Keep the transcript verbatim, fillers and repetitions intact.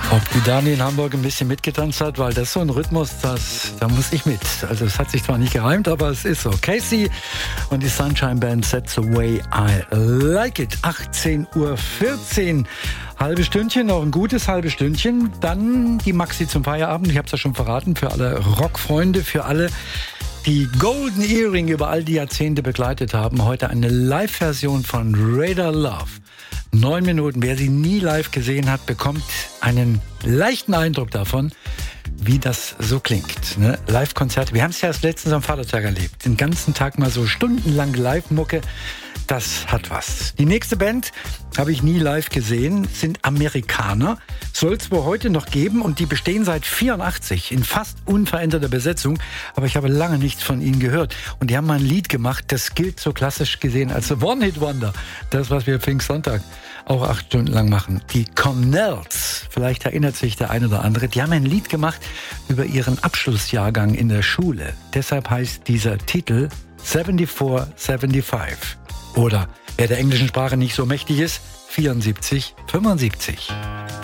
Ob die Dani in Hamburg ein bisschen mitgetanzt hat, weil das ist so ein Rhythmus, das, da muss ich mit. Also es hat sich zwar nicht gereimt, aber es ist so. Casey und die Sunshine Band, That's the way I like it. achtzehn Uhr vierzehn. Halbe Stündchen, noch ein gutes halbe Stündchen. Dann die Maxi zum Feierabend. Ich habe es ja schon verraten, für alle Rockfreunde, für alle, die Golden Earring über all die Jahrzehnte begleitet haben. Heute eine Live-Version von Radar Love. Neun Minuten. Wer sie nie live gesehen hat, bekommt einen leichten Eindruck davon, wie das so klingt. Ne? Live-Konzerte. Wir haben es ja erst letztens am Vatertag erlebt. Den ganzen Tag mal so stundenlang Live-Mucke. Das hat was. Die nächste Band habe ich nie live gesehen, sind Amerikaner. Soll es wohl heute noch geben und die bestehen seit vierundachtzig in fast unveränderter Besetzung. Aber ich habe lange nichts von ihnen gehört. Und die haben mal ein Lied gemacht, das gilt so klassisch gesehen als One-Hit-Wonder. Das, was wir Pfingstsonntag auch acht Stunden lang machen. Die Connells, vielleicht erinnert sich der ein oder andere, die haben ein Lied gemacht über ihren Abschlussjahrgang in der Schule. Deshalb heißt dieser Titel vierundsiebzig fünfundsiebzig. Oder, wer der englischen Sprache nicht so mächtig ist, vierundsiebzig fünfundsiebzig.